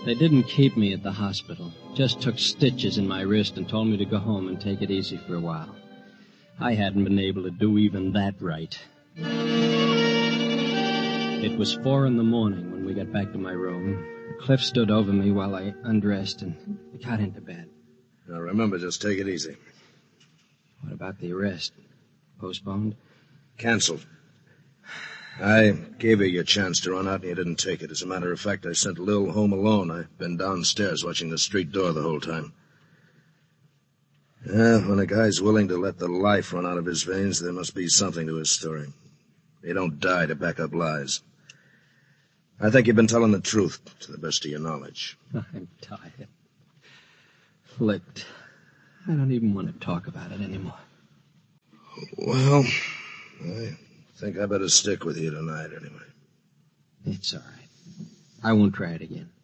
They didn't keep me at the hospital. Just took stitches in my wrist and told me to go home and take it easy for a while. I hadn't been able to do even that right. It was 4 a.m. when we got back to my room. Cliff stood over me while I undressed and got into bed. Now remember, just take it easy. What about the arrest? Postponed? Canceled. I gave you your chance to run out and you didn't take it. As a matter of fact, I sent Lil home alone. I've been downstairs watching the street door the whole time. When a guy's willing to let the life run out of his veins, there must be something to his story. He don't die to back up lies. I think you've been telling the truth to the best of your knowledge. I'm tired. Flipped. I don't even want to talk about it anymore. Well, I think I better stick with you tonight anyway. It's all right. I won't try it again.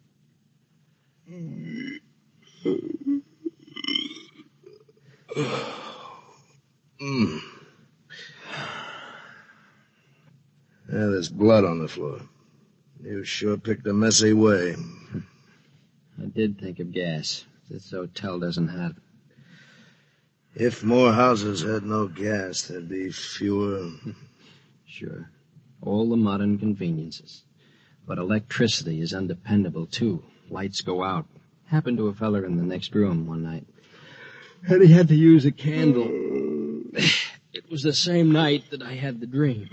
There's blood on the floor. You sure picked a messy way. I did think of gas. This hotel doesn't have it. If more houses had no gas, there'd be fewer... Sure. All the modern conveniences. But electricity is undependable, too. Lights go out. Happened to a feller in the next room one night. And he had to use a candle. It was the same night that I had the dream.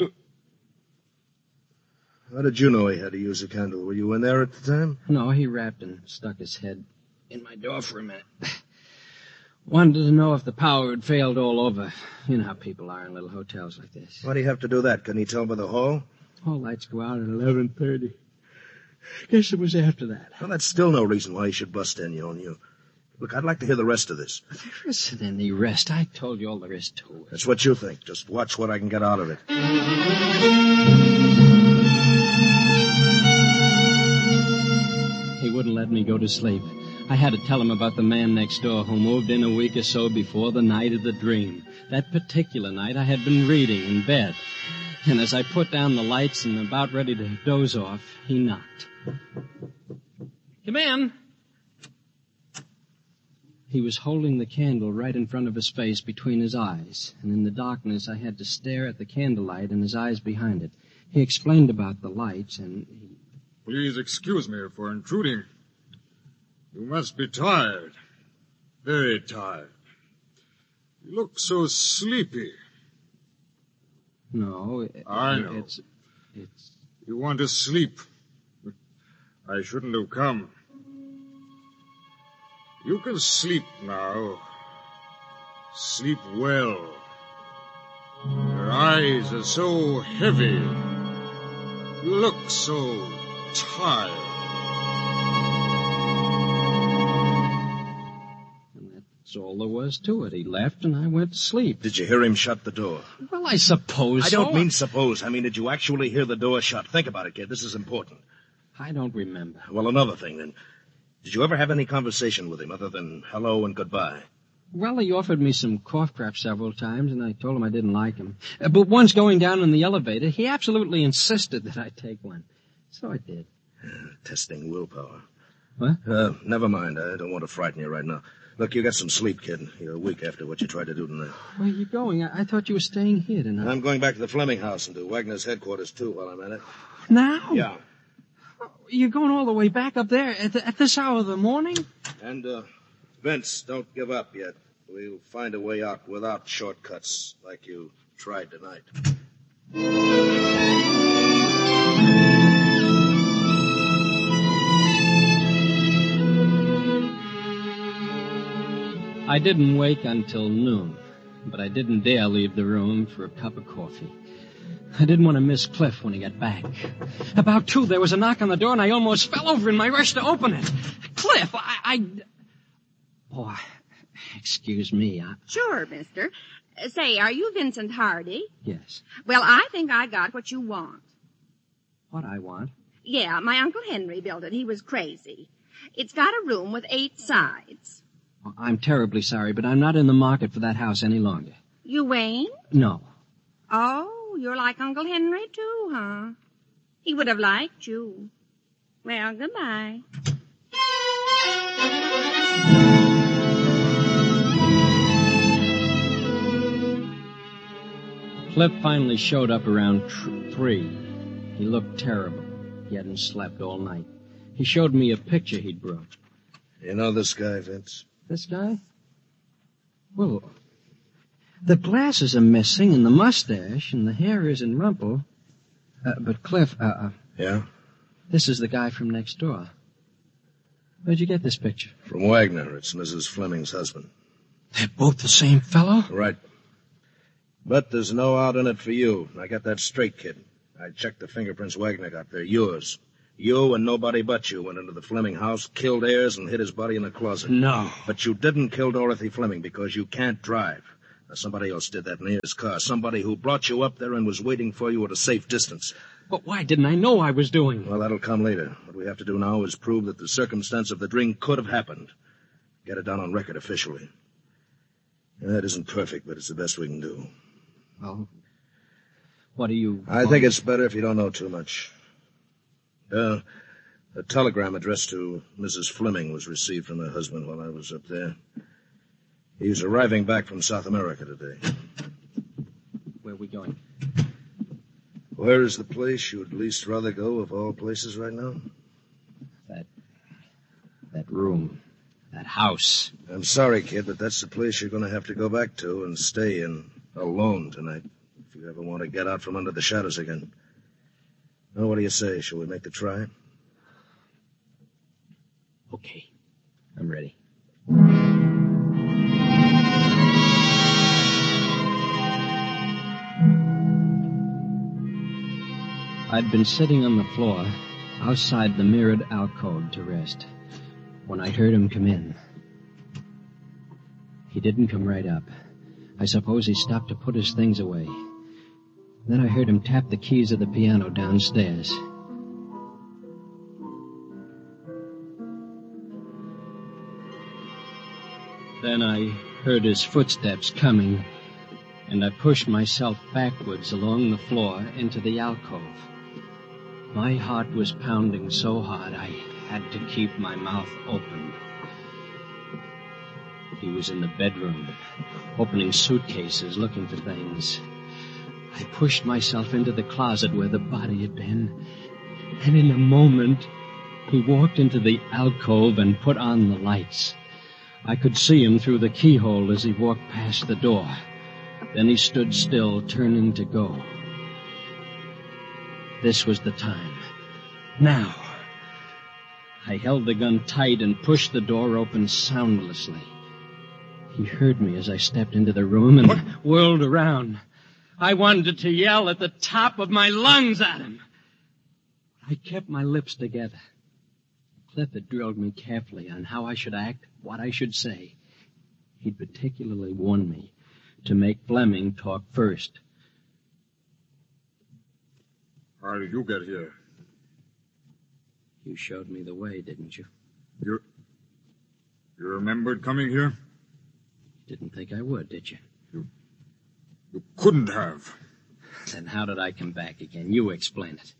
How did you know he had to use a candle? Were you in there at the time? No, he rapped and stuck his head in my door for a minute. Wanted to know if the power had failed all over. You know how people are in little hotels like this. Why do you have to do that? Can he tell by the hall? All lights go out at 11:30. Guess it was after that. Well, that's still no reason why he should bust in on you. Look, I'd like to hear the rest of this. There isn't any rest. I told you all there is to it. That's what you think. Just watch what I can get out of it. He wouldn't let me go to sleep. I had to tell him about the man next door who moved in a week or so before the night of the dream. That particular night I had been reading in bed. And as I put down the lights and about ready to doze off, he knocked. Come in. He was holding the candle right in front of his face between his eyes, and in the darkness I had to stare at the candlelight and his eyes behind it. He explained about the lights, and Please excuse me for intruding. You must be tired. Very tired. You look so sleepy. No, I know. It's... You want to sleep. I shouldn't have come. You can sleep now. Sleep well. Your eyes are so heavy. You look so tired. And that's all there was to it. He left and I went to sleep. Did you hear him shut the door? Well, I suppose I don't mean suppose. I mean, did you actually hear the door shut? Think about it, kid. This is important. I don't remember. Well, another thing, then. Did you ever have any conversation with him other than hello and goodbye? Well, he offered me some cough drops several times, and I told him I didn't like them. But once going down in the elevator, he absolutely insisted that I take one. So I did. Testing willpower. What? Never mind. I don't want to frighten you right now. Look, you got some sleep, kid. You're a week after what you tried to do tonight. Where are you going? I thought you were staying here tonight. I'm going back to the Fleming house and to Wagner's headquarters, too, while I'm at it. Now? Yeah. You're going all the way back up there at this hour of the morning? And, Vince, don't give up yet. We'll find a way out without shortcuts like you tried tonight. I didn't wake until noon, but I didn't dare leave the room for a cup of coffee. I didn't want to miss Cliff when he got back. About 2, there was a knock on the door, and I almost fell over in my rush to open it. Cliff, Oh, excuse me. Sure, mister. Say, are you Vincent Hardy? Yes. Well, I think I got what you want. What I want? Yeah, my Uncle Henry built it. He was crazy. It's got a room with 8 sides. Well, I'm terribly sorry, but I'm not in the market for that house any longer. You ain't? No. Oh, you're like Uncle Henry, too, huh? He would have liked you. Well, goodbye. Cliff finally showed up around 3. He looked terrible. He hadn't slept all night. He showed me a picture he'd brought. You know this guy, Vince? This guy? Well, the glasses are missing, and the mustache, and the hair isn't rumpled. But Cliff, Yeah? this is the guy from next door. Where'd you get this picture? From Wagner. It's Mrs. Fleming's husband. They're both the same fellow? Right. But there's no out in it for you. I got that straight, kid. I checked the fingerprints Wagner got. They're yours. You and nobody but you went into the Fleming house, killed Ayers, and hid his body in the closet. No. But you didn't kill Dorothy Fleming because you can't drive. Now, somebody else did that in Ayers' car. Somebody who brought you up there and was waiting for you at a safe distance. But why didn't I know I was doing? Well, that'll come later. What we have to do now is prove that the circumstance of the drink could have happened. Get it down on record officially. That isn't perfect, but it's the best we can do. Well, what do you... I think it's better if you don't know too much. A telegram addressed to Mrs. Fleming was received from her husband while I was up there. He's arriving back from South America today. Where are we going? Where is the place you'd least rather go of all places right now? That room. That house. I'm sorry, kid, but that's the place you're going to have to go back to and stay in alone tonight if you ever want to get out from under the shadows again. Now, what do you say? Shall we make the try? Okay. I'm ready. I'd been sitting on the floor outside the mirrored alcove to rest when I heard him come in. He didn't come right up. I suppose he stopped to put his things away. Then I heard him tap the keys of the piano downstairs. Then I heard his footsteps coming, and I pushed myself backwards along the floor into the alcove. My heart was pounding so hard I had to keep my mouth open. He was in the bedroom, opening suitcases, looking for things. I pushed myself into the closet where the body had been, and in a moment, he walked into the alcove and put on the lights. I could see him through the keyhole as he walked past the door. Then he stood still, turning to go. This was the time. Now. I held the gun tight and pushed the door open soundlessly. He heard me as I stepped into the room and whirled around. I wanted to yell at the top of my lungs at him. I kept my lips together. Cliff had drilled me carefully on how I should act, what I should say. He'd particularly warned me to make Fleming talk first. How did you get here? You showed me the way, didn't you? You remembered coming here? Didn't think I would, did you? You couldn't have. Then how did I come back again? You explain it.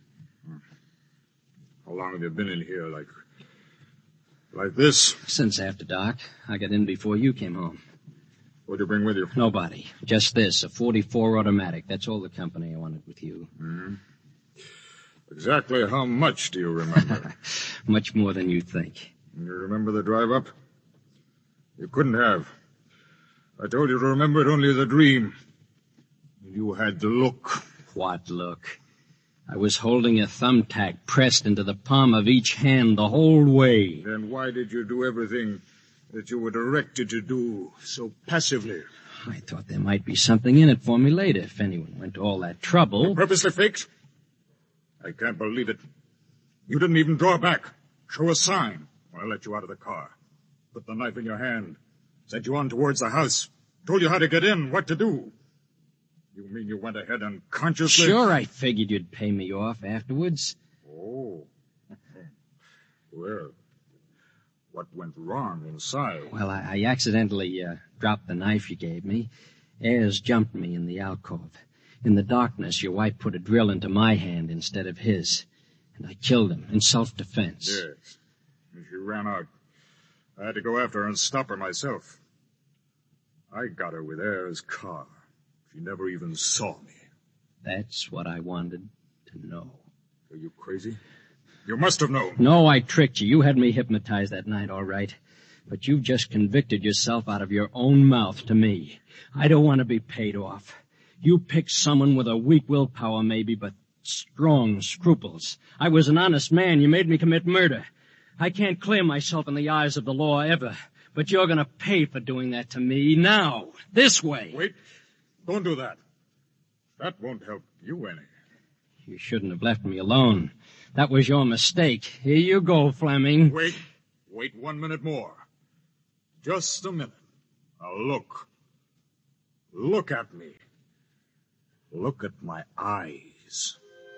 How long have you been in here, like this? Since after dark. I got in before you came home. What'd you bring with you? Nobody. Just this, a .44 automatic. That's all the company I wanted with you. Mm-hmm. Exactly how much do you remember? Much more than you think. You remember the drive up? You couldn't have. I told you to remember it only as a dream. You had the look. What look? I was holding a thumbtack pressed into the palm of each hand the whole way. Then why did you do everything that you were directed to do so passively? I thought there might be something in it for me later if anyone went to all that trouble. You purposely faked? I can't believe it. You didn't even draw back, show a sign when I let you out of the car. Put the knife in your hand, sent you on towards the house, told you how to get in, what to do. You mean you went ahead unconsciously? Sure, I figured you'd pay me off afterwards. Oh. Well, what went wrong inside? Well, I accidentally dropped the knife you gave me. Ayers jumped me in the alcove. In the darkness, your wife put a drill into my hand instead of his. And I killed him in self-defense. Yes. She ran out. I had to go after her and stop her myself. I got her with Ayers' car. She never even saw me. That's what I wanted to know. Are you crazy? You must have known. No, I tricked you. You had me hypnotized that night, all right. But you've just convicted yourself out of your own mouth to me. I don't want to be paid off. You picked someone with a weak willpower, maybe, but strong scruples. I was an honest man. You made me commit murder. I can't clear myself in the eyes of the law ever. But you're going to pay for doing that to me now. This way. Wait. Don't do that. That won't help you any. You shouldn't have left me alone. That was your mistake. Here you go, Fleming. Wait. Wait 1 minute more. Just a minute. Now look. Look at me. Look at my eyes.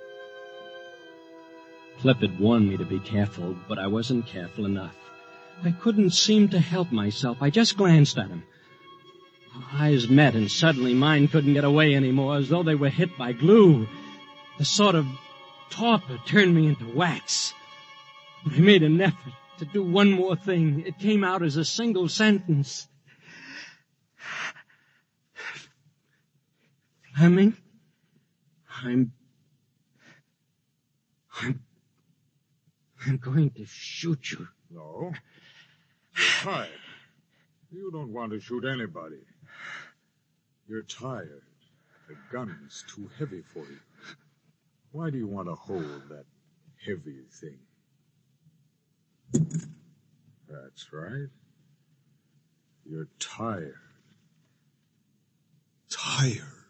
Cliff had warned me to be careful, but I wasn't careful enough. I couldn't seem to help myself. I just glanced at him. Our eyes met, and suddenly mine couldn't get away anymore, as though they were hit by glue. The sort of torpor turned me into wax. I made an effort to do one more thing. It came out as a single sentence. Fleming, I'm going to shoot you. No. You're tired. You don't want to shoot anybody. You're tired. The gun's too heavy for you. Why do you want to hold that heavy thing? That's right. You're tired. Tired.